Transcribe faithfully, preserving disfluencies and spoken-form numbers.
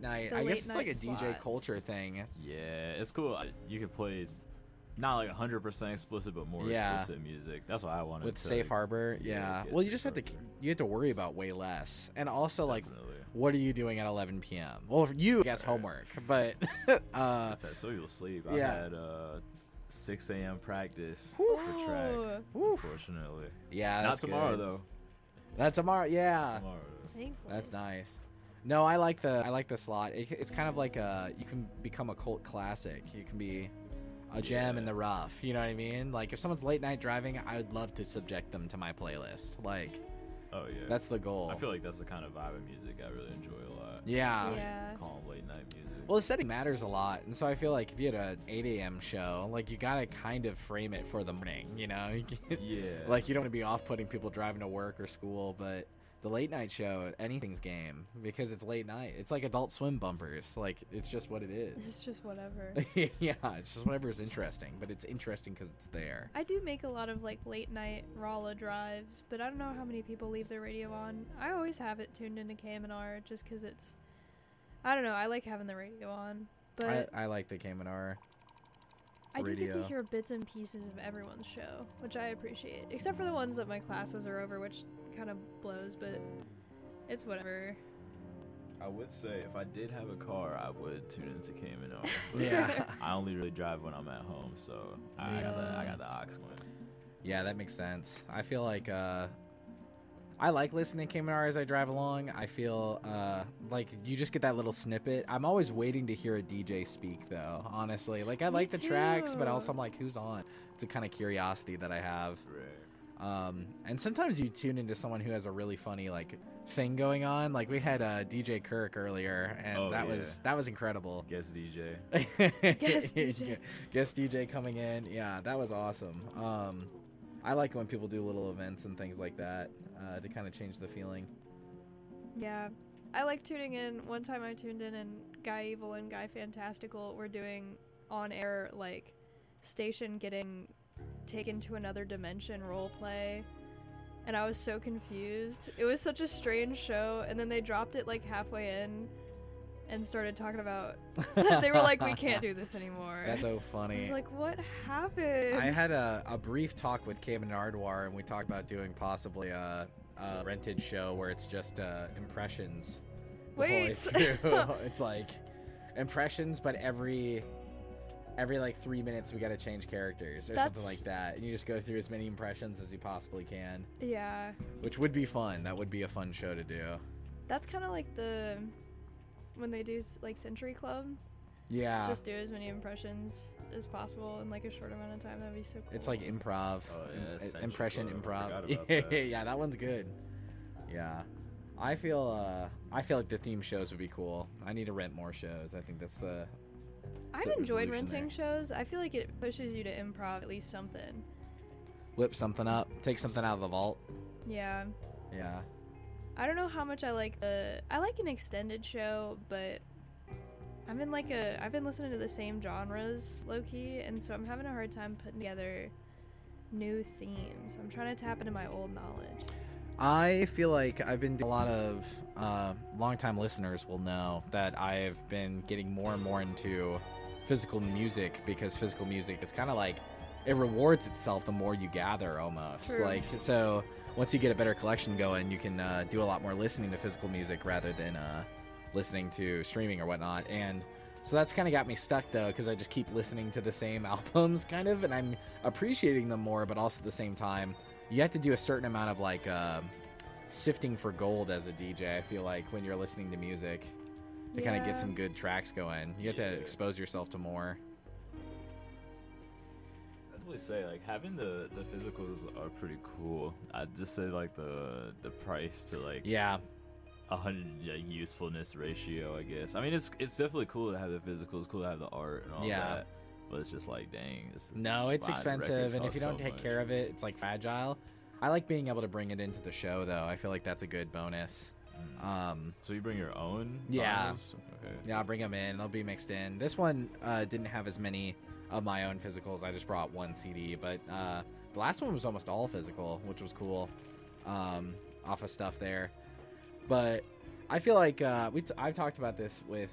night. The I late guess it's like a night D J slots. culture thing. Yeah, it's cool. You can play not like one hundred percent explicit, but more Yeah. explicit music. That's what I wanted. With to, Safe Harbor, yeah, yeah. get Well, you Safe just have to Harbor. you have to worry about way less, and also like, Definitely. what are you doing at eleven p.m.? Well, for you, I guess Right. homework, but uh, I've had so you'll sleep. yeah. I had uh, six a.m. practice Ooh. for track. Unfortunately, yeah, not that's tomorrow good. though. Not tomorrow, yeah. Tomorrow. Thankfully. That's nice. No, I like the I like the slot. It, it's kind of like a you can become a cult classic. You can be a gem Yeah. in the rough. You know what I mean? Like if someone's late night driving, I would love to subject them to my playlist. Like Oh yeah. that's the goal. I feel like that's the kind of vibe of music I really enjoy a lot. Yeah. Yeah. Calm late night music. Well, the setting matters a lot, and so I feel like if you had a eight a.m. show, like you gotta kind of frame it for the morning. You know, You can't- Yeah. like you don't want to be off-putting people driving to work or school, but the late night show, anything's game because it's late night. It's like Adult Swim bumpers. Like it's just what it is. It's just whatever. Yeah, it's just whatever is interesting, but it's interesting because it's there. I do make a lot of like late night Rala drives, but I don't know how many people leave their radio on. I always have it tuned into K M N R just because it's, I don't know, I like having the radio on. But I, I like the Cayman R. I, do get to radio. hear bits and pieces of everyone's show, which I appreciate. Except for the ones that my classes are over, which kind of blows, but it's whatever. I would say if I did have a car, I would tune into K M N R. but Yeah. I only really drive when I'm at home, so I got the I got the aux one. Yeah, that makes sense. I feel like uh, I like listening to Cayman R as I drive along. I feel uh, like you just get that little snippet. I'm always waiting to hear a D J speak, though, honestly. Like, I Me like the tracks, but too. also I'm like, who's on? It's a kind of curiosity that I have. Right. Um, and sometimes you tune into someone who has a really funny, like, thing going on. Like, we had uh, D J Kirk earlier, and Oh, that yeah. was that was incredible. Guest D J. Guest D J. Guest D J coming in. Yeah, that was awesome. Um, I like when people do little events and things like that uh, to kind of change the feeling. Yeah. I like tuning in. One time I tuned in and Guy Evil and Guy Fantastical were doing on air, like, station getting taken to another dimension role play. And I was so confused. It was such a strange show. And then they dropped it, like, halfway in and started talking about. They were like, we can't do this anymore. That's so I funny. was like, what happened? I had a, a brief talk with Cayman Nardwar, and we talked about doing possibly a, a rented show where it's just uh, impressions. the whole way Wait. through. It's like impressions, but every every like three minutes we got to change characters or That's- something like that, and you just go through as many impressions as you possibly can, Yeah. which would be fun. That would be a fun show to do. That's kind of like the. When they do, s- like, Century Club. Yeah, Just do as many impressions as possible in like a short amount of time. That'd be so cool. it's like improv, Oh, yeah, im- Century impression Club. I improv. forgot about that. Yeah, that one's good. Yeah, I feel uh, I feel like the theme shows would be cool. I need to rent more shows. I think that's the I've the enjoyed resolution renting shows. I feel like it pushes you to improv at least something. whip something up, take something out of the vault. Yeah. Yeah, I don't know how much I like the. I like an extended show, but I'm in like a. I've been listening to the same genres low key, and so I'm having a hard time putting together new themes. I'm trying to tap into my old knowledge. I feel like I've been a lot of uh, longtime listeners will know that I've been getting more and more into physical music because physical music is kind of like it rewards itself the more you gather almost. True. Like so once you get a better collection going, you can uh, do a lot more listening to physical music rather than uh, listening to streaming or whatnot. And so that's kind of got me stuck though because I just keep listening to the same albums kind of, and I'm appreciating them more, but also at the same time you have to do a certain amount of like uh, sifting for gold as a D J. I feel like when you're listening to music to kind of Yeah. get some good tracks going, you have to Yeah. expose yourself to more. I'd really say like having the the physicals are pretty cool. I'd just say like the the price to like Yeah, a hundred like, usefulness ratio, I guess. I mean, it's it's definitely cool to have the physicals, cool to have the art and all Yeah. that. But it's just like, dang, it's, no, it's buying expensive, records and if costs you don't so take much. care of it, it's like fragile. I like being able to bring it into the show though. I feel like that's a good bonus. Mm. Um, So you bring your own? Yeah. vinyls? Okay. yeah, I'll bring them in. They'll be mixed in. This one uh, didn't have as many of my own physicals. I just brought one C D, but uh, the last one was almost all physical, which was cool. Um, off of stuff there, but I feel like uh, we t- I've talked about this with